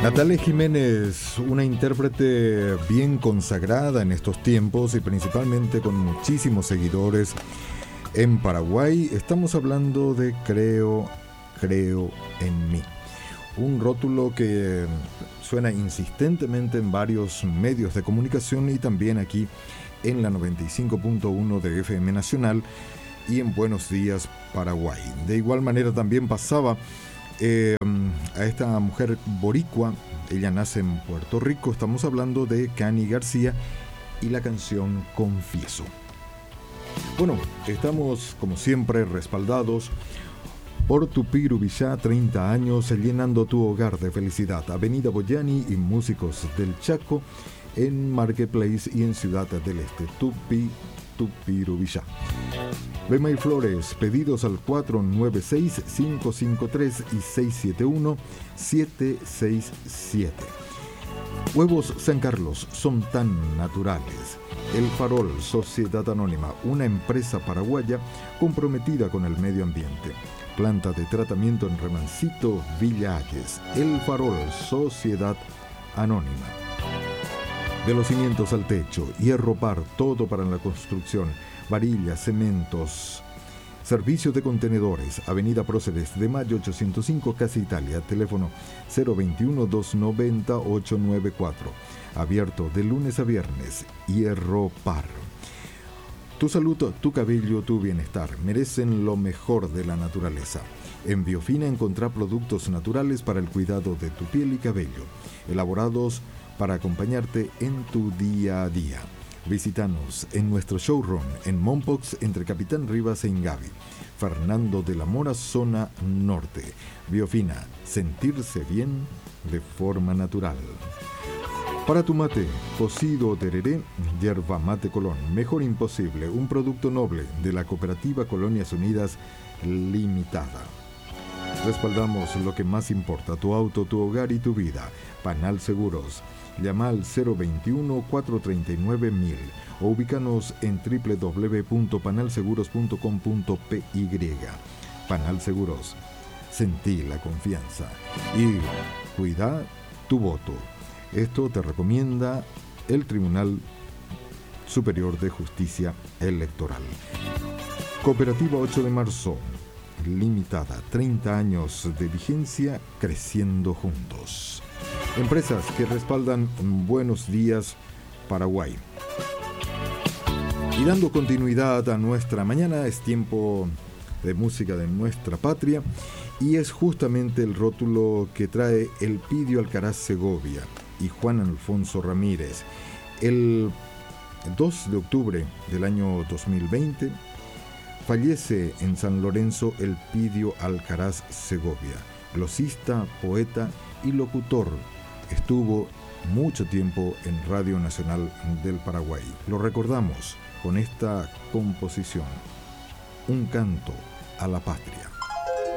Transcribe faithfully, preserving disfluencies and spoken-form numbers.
Natalia Jiménez, una intérprete bien consagrada en estos tiempos y principalmente con muchísimos seguidores en Paraguay. Estamos hablando de Creo, Creo en mí. Un rótulo que suena insistentemente en varios medios de comunicación y también aquí en la noventa y cinco punto uno de F M Nacional y en Buenos Días Paraguay. De igual manera también pasaba eh, a esta mujer boricua. Ella nace en Puerto Rico. Estamos hablando de Cani García y la canción Confieso. Bueno, estamos como siempre respaldados por Tupiru Villá, treinta años llenando tu hogar de felicidad. Avenida Boyani y Músicos del Chaco en Marketplace y en Ciudad del Este. Tupi, Tupiru Villá. Bema y Flores, pedidos al cuatro nueve seis, cinco cinco tres y seis siete uno, siete seis siete. Huevos San Carlos son tan naturales. El Farol, Sociedad Anónima, una empresa paraguaya comprometida con el medio ambiente. Planta de tratamiento en Remancito, Villa Ayes. El Farol, Sociedad Anónima. De los cimientos al techo, hierro par, todo para la construcción. Varillas, cementos, servicio de contenedores, Avenida Próceres de Mayo ochocientos cinco, Casa Italia, teléfono cero veintiuno, doscientos noventa, ochocientos noventa y cuatro, abierto de lunes a viernes. Hierro Par. Tu salud, tu cabello, tu bienestar merecen lo mejor de la naturaleza. En Biofina encontrá productos naturales para el cuidado de tu piel y cabello, elaborados para acompañarte en tu día a día. Visítanos en nuestro showroom en Mompox entre Capitán Rivas e Ingavi. Fernando de la Mora, zona norte. Biofina, sentirse bien de forma natural. Para tu mate, cocido o tereré, Yerba Mate Colón, mejor imposible, un producto noble de la cooperativa Colonias Unidas Limitada. Respaldamos lo que más importa, tu auto, tu hogar y tu vida. Panal Seguros. Llama al cero veintiuno, cuatrocientos treinta y nueve, mil o ubícanos en doble u doble u doble u punto panal seguros punto com punto p y. Panal Seguros, sentí la confianza y cuida tu voto. Esto te recomienda el Tribunal Superior de Justicia Electoral. Cooperativa ocho de marzo, Limitada, treinta años de vigencia, creciendo juntos. Empresas que respaldan Buenos Días Paraguay. Y dando continuidad a nuestra mañana, es tiempo de música de nuestra patria y es justamente el rótulo que trae Elpidio Alcaraz Segovia y Juan Alfonso Ramírez. El dos de octubre del año dos mil veinte fallece en San Lorenzo Elpidio Alcaraz Segovia, glosista, poeta y locutor. Estuvo mucho tiempo en Radio Nacional del Paraguay. Lo recordamos con esta composición, Un canto a la patria.